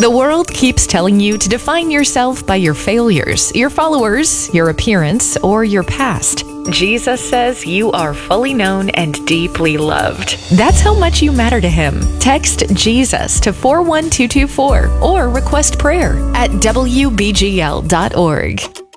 The world keeps telling you to define yourself by your failures, your followers, your appearance, or your past. Jesus says you are fully known and deeply loved. That's how much you matter to Him. Text Jesus to 41224 or request prayer at WBGL.org.